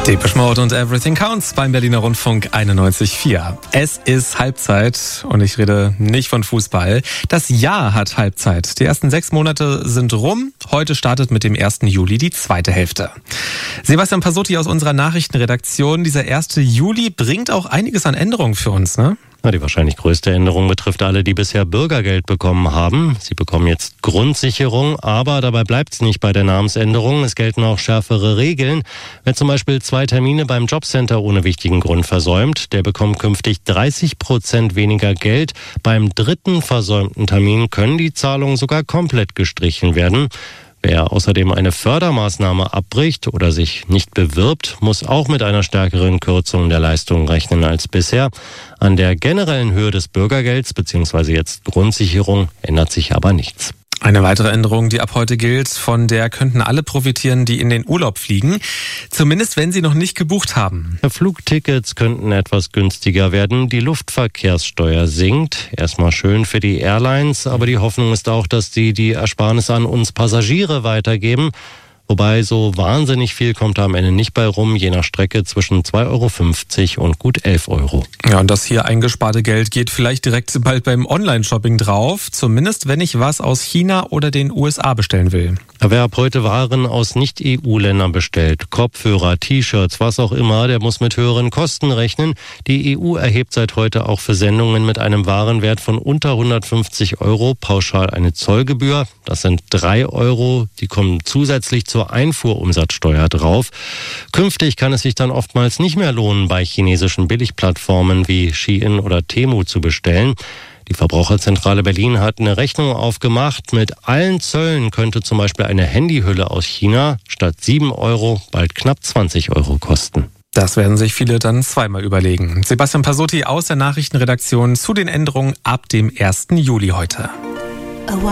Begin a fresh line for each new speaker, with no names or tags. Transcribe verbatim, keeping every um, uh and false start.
Depeche Mode und Everything Counts beim Berliner Rundfunk einundneunzig Komma vier. Es ist Halbzeit und ich rede nicht von Fußball. Das Jahr hat Halbzeit. Die ersten sechs Monate sind rum. Heute startet mit dem ersten Juli die zweite Hälfte. Sebastian Pasotti aus unserer Nachrichtenredaktion. Dieser erste Juli bringt auch einiges an Änderungen für uns, ne?
Ja, die wahrscheinlich größte Änderung betrifft alle, die bisher Bürgergeld bekommen haben. Sie bekommen jetzt Grundsicherung, aber dabei bleibt es nicht bei der Namensänderung. Es gelten auch schärfere Regeln. Wer zum Beispiel zwei Termine beim Jobcenter ohne wichtigen Grund versäumt, der bekommt künftig dreißig Prozent weniger Geld. Beim dritten versäumten Termin können die Zahlungen sogar komplett gestrichen werden. Wer außerdem eine Fördermaßnahme abbricht oder sich nicht bewirbt, muss auch mit einer stärkeren Kürzung der Leistungen rechnen als bisher. An der generellen Höhe des Bürgergelds bzw. jetzt Grundsicherung ändert sich aber nichts.
Eine weitere Änderung, die ab heute gilt, von der könnten alle profitieren, die in den Urlaub fliegen. Zumindest, wenn sie noch nicht gebucht haben.
Flugtickets könnten etwas günstiger werden. Die Luftverkehrssteuer sinkt. Erstmal schön für die Airlines, aber die Hoffnung ist auch, dass sie die Ersparnisse an uns Passagiere weitergeben. Wobei so wahnsinnig viel kommt da am Ende nicht bei rum, je nach Strecke zwischen zwei Euro fünfzig und gut elf Euro.
Ja, und das hier eingesparte Geld geht vielleicht direkt bald beim Online-Shopping drauf. Zumindest, wenn ich was aus China oder den U S A bestellen will.
Wer ab heute Waren aus Nicht-E U-Ländern bestellt, Kopfhörer, T-Shirts, was auch immer, der muss mit höheren Kosten rechnen. Die E U erhebt seit heute auch für Sendungen mit einem Warenwert von unter hundertfünfzig Euro pauschal eine Zollgebühr. Das sind drei Euro, die kommen zusätzlich zur Einfuhrumsatzsteuer drauf. Künftig kann es sich dann oftmals nicht mehr lohnen, bei chinesischen Billigplattformen wie Shein oder Temu zu bestellen. Die Verbraucherzentrale Berlin hat eine Rechnung aufgemacht. Mit allen Zöllen könnte zum Beispiel eine Handyhülle aus China statt sieben Euro bald knapp zwanzig Euro kosten.
Das werden sich viele dann zweimal überlegen. Sebastian Pasotti aus der Nachrichtenredaktion zu den Änderungen ab dem ersten Juli heute.